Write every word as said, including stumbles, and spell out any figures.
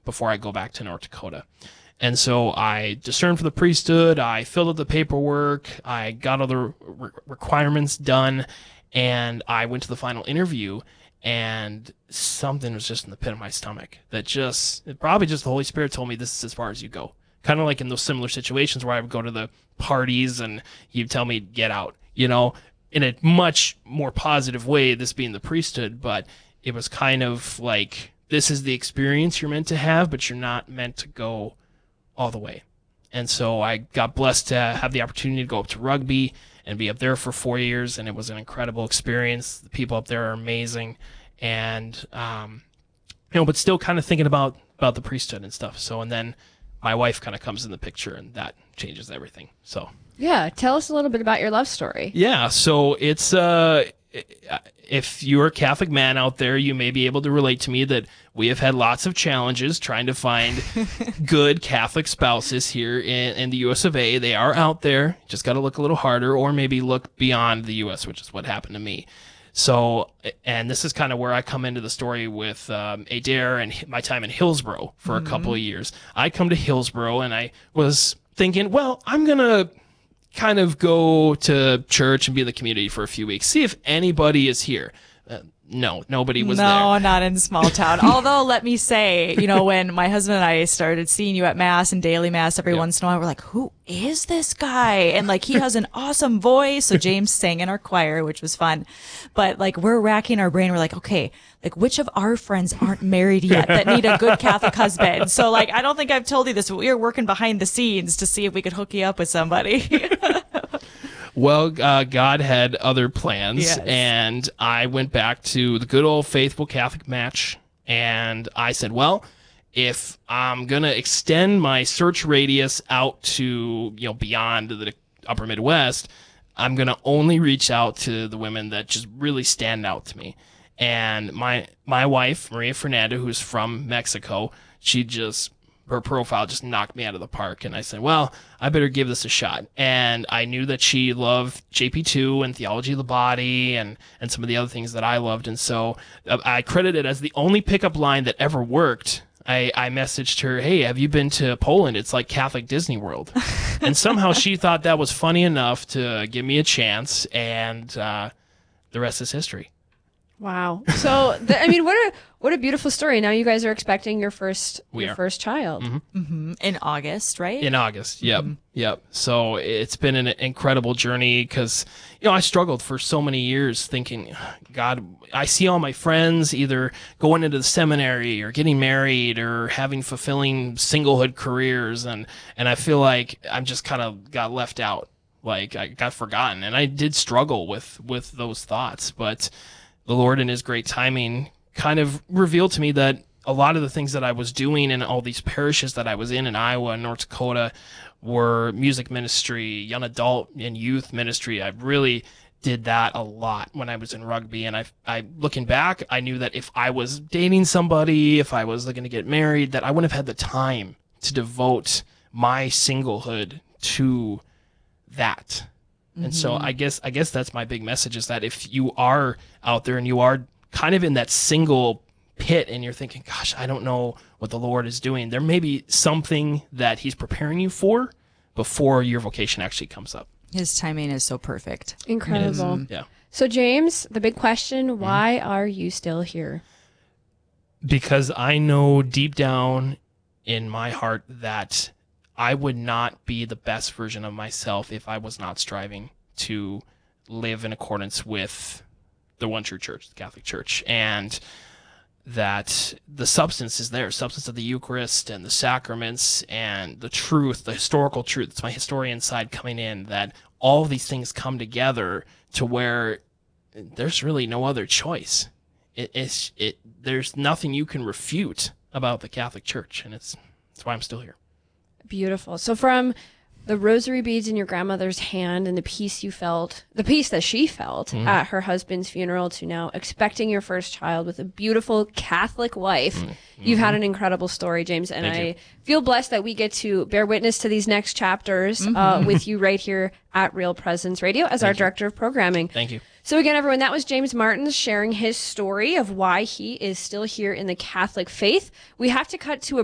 before I go back to North Dakota. And so I discerned for the priesthood. I filled out the paperwork. I got all the re- requirements done, and I went to the final interview. And something was just in the pit of my stomach that just probably just the Holy Spirit told me this is as far as you go. Kind of like in those similar situations where I would go to the parties and he'd tell me get out, you know, in a much more positive way, this being the priesthood. But it was kind of like, this is the experience you're meant to have, but you're not meant to go all the way. And so I got blessed to have the opportunity to go up to Rugby and be up there for four years. And it was an incredible experience. The people up there are amazing. And, um, you know, but still kind of thinking about, about the priesthood and stuff. So, and then my wife kind of comes in the picture, and that changes everything. So, yeah. Tell us a little bit about your love story. Yeah. So it's, uh, if you're a Catholic man out there, you may be able to relate to me that we have had lots of challenges trying to find good Catholic spouses here in, in the U S of A. They are out there. Just got to look a little harder, or maybe look beyond the U S, which is what happened to me. So, and this is kind of where I come into the story with um, Adair and my time in Hillsboro for mm-hmm. a couple of years. I come to Hillsboro, and I was thinking, well, I'm going to kind of go to church and be in the community for a few weeks, see if anybody is here. Uh, no, nobody was no, there. No, not in small town. Although, let me say, you know, when my husband and I started seeing you at Mass and daily Mass every yep. once in a while, we're like, who is this guy? And like, he has an awesome voice. So James sang in our choir, which was fun. But like, we're racking our brain. We're like, okay, like which of our friends aren't married yet that need a good Catholic husband? So like, I don't think I've told you this, but we were working behind the scenes to see if we could hook you up with somebody. Well, uh, God had other plans, yes. and I went back to the good old faithful Catholic match, and I said, well, if I'm going to extend my search radius out to, you know, beyond the upper Midwest, I'm going to only reach out to the women that just really stand out to me. And my my wife, Maria Fernanda, who's from Mexico, she just... her profile just knocked me out of the park. And I said, well, I better give this a shot. And I knew that she loved J P two and theology of the body and, and some of the other things that I loved. And so uh, I credit it as the only pickup line that ever worked. I, I messaged her, hey, have you been to Poland? It's like Catholic Disney World. And somehow she thought that was funny enough to give me a chance. And uh, the rest is history. Wow. So, the, I mean, what a what a beautiful story. Now you guys are expecting your first we your are. first child. Mm-hmm. Mm-hmm. In August, right? In August, yep, mm-hmm. yep. So it's been an incredible journey because, you know, I struggled for so many years thinking, God, I see all my friends either going into the seminary or getting married or having fulfilling singlehood careers, and, and I feel like I'm just kind of got left out, like I got forgotten. And I did struggle with, with those thoughts, but the Lord in his great timing kind of revealed to me that a lot of the things that I was doing in all these parishes that I was in in Iowa and North Dakota were music ministry, young adult and youth ministry. I really did that a lot when I was in Rugby. And I, I looking back, I knew that if I was dating somebody, if I was looking to get married, that I wouldn't have had the time to devote my singlehood to that. And so I guess I guess that's my big message, is that if you are out there and you are kind of in that single pit and you're thinking, gosh, I don't know what the Lord is doing, there may be something that he's preparing you for before your vocation actually comes up. His timing is so perfect. Incredible. Yeah. So James, the big question, why mm-hmm. are you still here? Because I know deep down in my heart that I would not be the best version of myself if I was not striving to live in accordance with the one true church, the Catholic Church, and that the substance is there, substance of the Eucharist and the sacraments and the truth, the historical truth. It's my historian side coming in, that all of these things come together to where there's really no other choice. It, it's it. There's nothing you can refute about the Catholic Church, and it's that's why I'm still here. Beautiful. So from the rosary beads in your grandmother's hand and the peace you felt, the peace that she felt mm. at her husband's funeral, to now expecting your first child with a beautiful Catholic wife, mm. you've had an incredible story, James. And Thank I you. feel blessed that we get to bear witness to these next chapters mm-hmm. uh, with you right here at Real Presence Radio as Thank our you. Director of Programming. Thank you. So again, everyone, that was James Martins sharing his story of why he is still here in the Catholic faith. We have to cut to a